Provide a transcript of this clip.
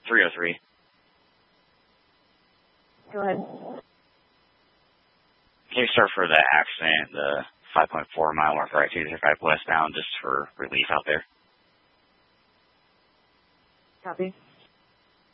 303. Go ahead. Can you start for the accident, the 5.4 mile mark right 235 westbound, just for relief out there? Copy.